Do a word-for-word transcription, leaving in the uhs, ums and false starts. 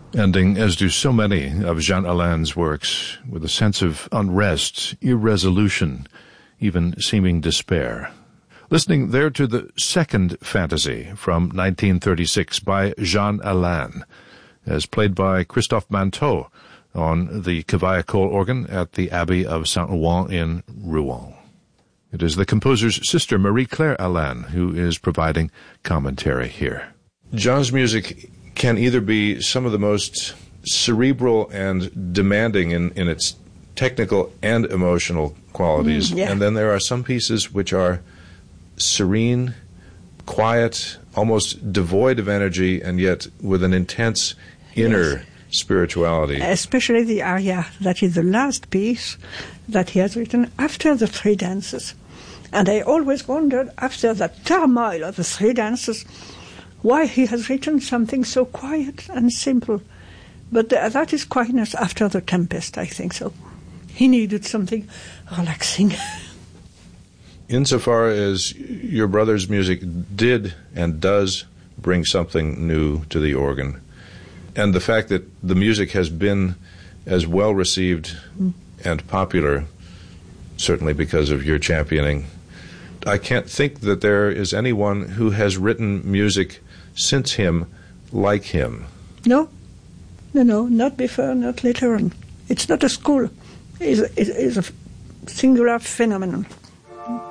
Ending, as do so many of Jean Alain's works, with a sense of unrest, irresolution, even seeming despair. Listening there to the second fantasy from nineteen thirty-six by Jean Alain, as played by Christophe Manteau on the Cavaillé-Coll organ at the Abbey of Saint-Ouen in Rouen. It is the composer's sister, Marie-Claire Alain, who is providing commentary here. Jean's music can either be some of the most cerebral and demanding in, in its technical and emotional qualities, mm, yeah. and then there are some pieces which are serene, quiet, almost devoid of energy, and yet with an intense inner yes. spirituality. Especially the aria that is the last piece that he has written after the three dances. And I always wondered, after that turmoil of the three dances, why he has written something so quiet and simple. But th- that is quietness after the tempest, I think so. He needed something relaxing. Insofar as your brother's music did and does bring something new to the organ, and the fact that the music has been as well received mm. and popular, certainly because of your championing, I can't think that there is anyone who has written music since him like him. No, no, no, not before, not later on. It's not a school. It's, it's a singular phenomenon.